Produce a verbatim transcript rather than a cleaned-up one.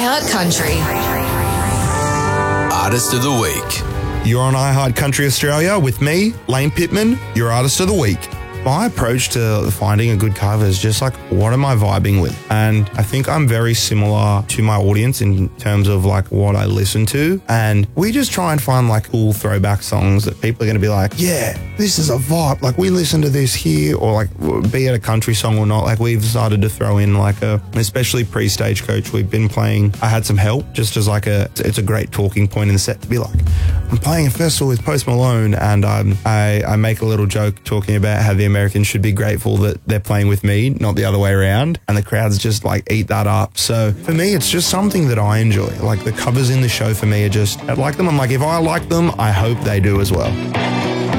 iHeart Country. Artist of the Week. You're on iHeart Country Australia with me, Lane Pittman, your Artist of the Week. My approach to finding a good cover is just like, what am I vibing with? And I think I'm very similar to my audience in terms of like what I listen to. And we just try and find like cool throwback songs that people are going to be like, yeah, this is a vibe. Like we listen to this here, or like be it a country song or not. Like we've started to throw in like a, especially pre-Stagecoach, we've been playing, I Had Some Help just as like a, it's a great talking point in the set to be like, I'm playing a festival with Post Malone, and um, I, I make a little joke talking about how the Americans should be grateful that they're playing with me, not the other way around, and the crowds just like eat that up. So for me, it's just something that I enjoy. Like the covers in the show for me are just, I like them. I'm like, if I like them, I hope they do as well.